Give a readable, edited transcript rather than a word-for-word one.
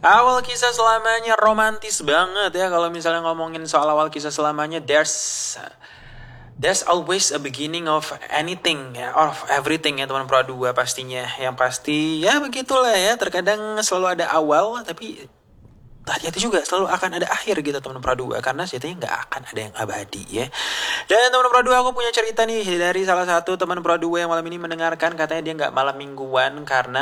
Awal kisah selamanya romantis banget ya. Kalau misalnya ngomongin soal awal kisah selamanya, there's always a beginning of anything ya, of everything ya teman Pro 2 pastinya. Yang pasti ya begitulah ya, terkadang selalu ada awal tapi hati-hati juga selalu akan ada akhir gitu teman Pro 2, karena ceritanya nggak akan ada yang abadi ya. Dan teman Pro 2, aku punya cerita nih dari salah satu teman Pro 2 yang malam ini mendengarkan, katanya dia nggak malam mingguan karena